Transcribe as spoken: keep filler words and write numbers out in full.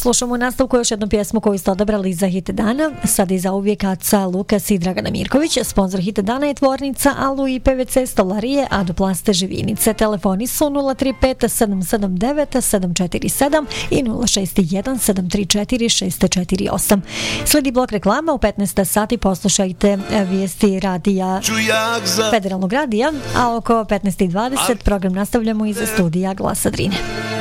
Slušamo u nastavku još jednu pjesmu koju ste odabrali za hit dana. Sad i za uvijek Aca Lukas i Dragana Mirković. Sponsor hit dana je tvornica Alu i P V C stolarije Adoplaste Živinice. Telefoni su nula tri pet sedam sedam devet sedam četiri sedam i nula šest jedan sedam tri četiri šest četiri osam. Sledi blok reklama u petnaest sati. Poslušajte vijesti radija Federalnog radija, a oko petnaest i dvadeset program nastavljamo iz studija Glasa Drine.